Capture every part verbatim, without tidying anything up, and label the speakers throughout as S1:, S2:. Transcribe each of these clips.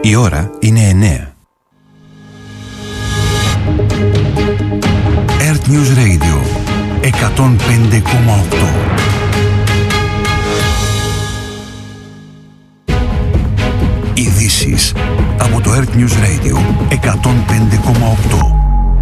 S1: Η ώρα είναι εννέα. Earth News Radio εκατόν πέντε κόμμα οκτώ. Ειδήσεις από το Earth News Radio εκατόν πέντε κόμμα οκτώ.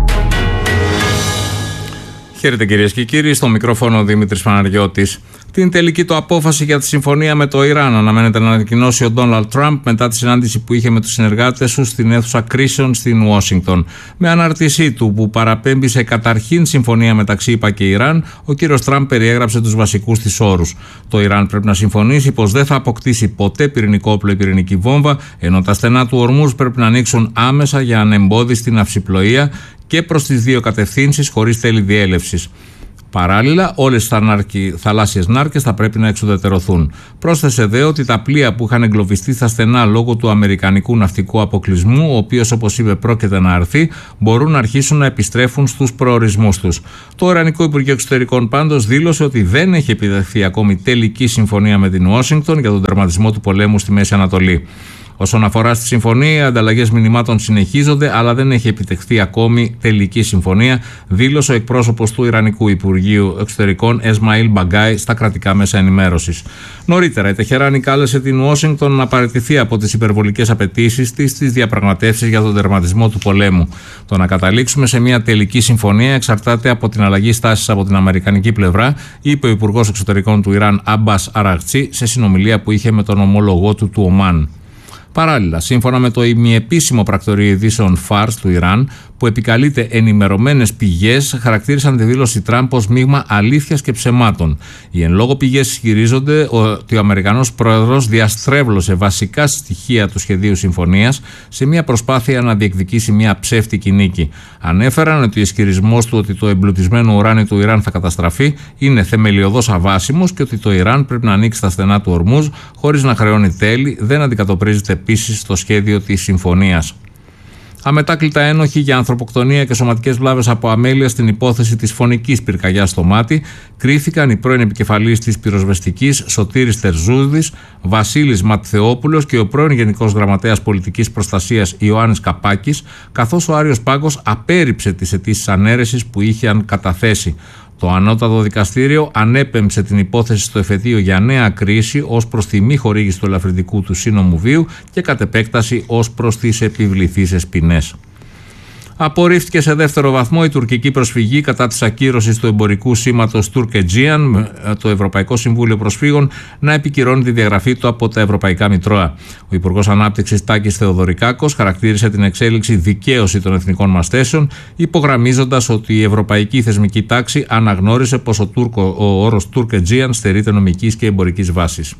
S2: Χαίρετε κυρίες και κύριοι, στο μικρόφωνο ο Δημήτρης Παναγιώτης. Την τελική του απόφαση για τη συμφωνία με το Ιράν αναμένεται να ανακοινώσει ο Ντόναλντ Τραμπ μετά τη συνάντηση που είχε με τους συνεργάτες του στην αίθουσα κρίσεων στην Ουάσιγκτον. Με ανάρτησή του που παραπέμπει σε καταρχήν συμφωνία μεταξύ ΗΠΑ και Ιράν, ο κύριος Τραμπ περιέγραψε τους βασικούς της όρους. Το Ιράν πρέπει να συμφωνήσει πως δεν θα αποκτήσει ποτέ πυρηνικό όπλο ή πυρηνική βόμβα, ενώ τα στενά του ορμούς πρέπει να ανοίξουν άμεσα για ανεμπόδιστη ναυσιπλοεία και προς τις δύο κατευθύνσεις χωρίς τέλη διέλευσης. Παράλληλα, όλες οι θαλάσσιες νάρκες θα πρέπει να εξουδετερωθούν. Πρόσθεσε δε ότι τα πλοία που είχαν εγκλωβιστεί στα στενά λόγω του αμερικανικού ναυτικού αποκλεισμού, ο οποίος όπως είπε πρόκειται να αρθεί, μπορούν να αρχίσουν να επιστρέφουν στους προορισμούς τους. Το Ιρανικό Υπουργείο Εξωτερικών πάντως δήλωσε ότι δεν έχει επιτευχθεί ακόμη τελική συμφωνία με την Ουάσιγκτον για τον τερματισμό του πολέμου στη Μέση Ανατολή. Όσον αφορά στη συμφωνία, οι ανταλλαγές μηνυμάτων συνεχίζονται, αλλά δεν έχει επιτευχθεί ακόμη τελική συμφωνία, δήλωσε ο εκπρόσωπος του Ιρανικού Υπουργείου Εξωτερικών Εσμαήλ Μπαγκάι στα κρατικά μέσα ενημέρωσης. Νωρίτερα, η Τεχεράνη κάλεσε την Ουάσιγκτον να παραιτηθεί από τις υπερβολικές απαιτήσεις της στις διαπραγματεύσεις για τον τερματισμό του πολέμου. Το να καταλήξουμε σε μια τελική συμφωνία εξαρτάται από την αλλαγή στάσης από την αμερικανική πλευρά, είπε ο Υπουργός Εξωτερικών του Ιράν Αμπάς Αραγτσί σε συνομιλία που είχε με τον ομόλογό του του Ομάν. Παράλληλα, σύμφωνα με το ημιεπίσημο πρακτορείο ειδήσεων Φάρς του Ιράν, που επικαλείται ενημερωμένες πηγές, χαρακτήρισαν τη δήλωση Τραμπ ως μείγμα αλήθειας και ψεμάτων. Οι εν λόγω πηγές ισχυρίζονται ότι ο Αμερικανός πρόεδρος διαστρέβλωσε βασικά στοιχεία του σχεδίου συμφωνίας σε μια προσπάθεια να διεκδικήσει μια ψεύτικη νίκη. Ανέφεραν ότι ο ισχυρισμός του ότι το εμπλουτισμένο ουράνιο του Ιράν θα καταστραφεί είναι θεμελιωδώς αβάσιμος και ότι το Ιράν πρέπει να ανοίξει τα στενά του ορμούς χωρίς να χρεώνει τέλη, δεν αντικατοπτρίζεται επίσης στο σχέδιο της συμφωνίας. Αμετάκλητα ένοχοι για ανθρωποκτονία και σωματικές βλάβες από αμέλεια στην υπόθεση της φωνικής πυρκαγιάς στο μάτι κρίθηκαν οι πρώην επικεφαλής της πυροσβεστικής Σωτήρης Τερζούδης, Βασίλης Ματθεόπουλος και ο πρώην Γενικός Γραμματέας Πολιτικής Προστασίας Ιωάννης Καπάκης, καθώς ο Άριος Πάγκος απέρριψε τις αιτήσεις ανέρεσης που είχαν καταθέσει. Το ανώτατο δικαστήριο ανέπεμψε την υπόθεση στο εφετείο για νέα κρίση ως προς τη μη χορήγηση του ελαφρυντικού του σύνομου βίου και κατ' επέκταση ως προς τις επιβληθήσεις ποινές. Απορρίφθηκε σε δεύτερο βαθμό η τουρκική προσφυγή κατά της ακύρωσης του εμπορικού σήματος Turk-Aegean, το Ευρωπαϊκό Συμβούλιο Προσφύγων να επικυρώνει τη διαγραφή του από τα Ευρωπαϊκά Μητρώα. Ο Υπουργός Ανάπτυξης Τάκης Θεοδωρικάκος χαρακτήρισε την εξέλιξη δικαίωση των εθνικών μας θέσεων, υπογραμμίζοντας ότι η ευρωπαϊκή θεσμική τάξη αναγνώρισε πως ο, Τούρκο, ο όρος Turk-Aegean στερείται νομικής και εμπορικής βάσης.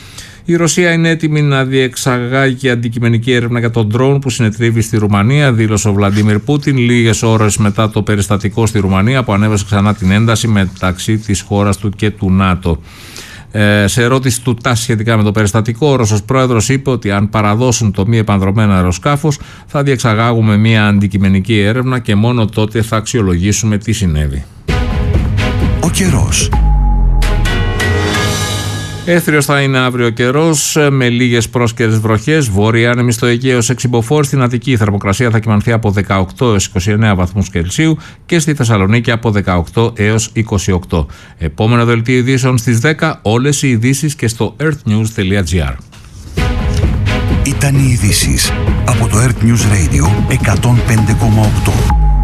S2: Η Ρωσία είναι έτοιμη να διεξαγάγει αντικειμενική έρευνα για τον ντρόουν που συνετρίβει στη Ρουμανία, δήλωσε ο Βλαντίμιρ Πούτιν λίγες ώρες μετά το περιστατικό στη Ρουμανία που ανέβασε ξανά την ένταση μεταξύ της χώρας του και του ΝΑΤΟ. Ε, σε ερώτηση του ΤΑΣ σχετικά με το περιστατικό, ο Ρώσος πρόεδρος είπε ότι αν παραδώσουν το μη επανδρωμένο αεροσκάφος θα διεξαγάγουμε μια αντικειμενική έρευνα και μόνο τότε θα αξιολογήσουμε τι συνέβη.
S1: Ο καιρός.
S2: Έθριος θα είναι αύριο ο καιρός με λίγες πρόσκαιρες βροχές. Βόρεια άνεμοι στο Αιγαίο έως εξυμποφόρ. Στην Αττική η θερμοκρασία θα κυμανθεί από δεκαοκτώ έως είκοσι εννέα βαθμούς Κελσίου και στη Θεσσαλονίκη από δεκαοκτώ έως είκοσι οκτώ. Επόμενο δελτίο ειδήσεων στις δέκα. Όλες οι ειδήσεις και στο earthnews τελεία gr.
S1: Ήταν οι ειδήσεις από το Earth News Radio εκατόν πέντε κόμμα οκτώ.